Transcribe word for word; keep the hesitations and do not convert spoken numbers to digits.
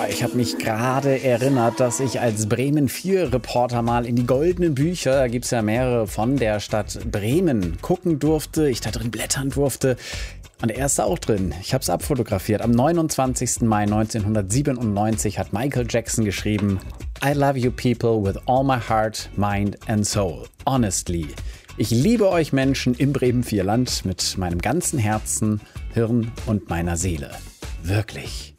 ich habe mich gerade erinnert, dass ich als Bremen vier Reporter mal in die goldenen Bücher, da gibt es ja mehrere von der Stadt Bremen, gucken durfte, ich da drin blättern durfte. Und er ist da auch drin. Ich habe es abfotografiert. Am neunundzwanzigsten Mai neunzehnhundertsiebenundneunzig hat Michael Jackson geschrieben: I love you people with all my heart, mind and soul. Honestly. Ich liebe euch Menschen im Bremen vier Land mit meinem ganzen Herzen, Hirn und meiner Seele. Wirklich.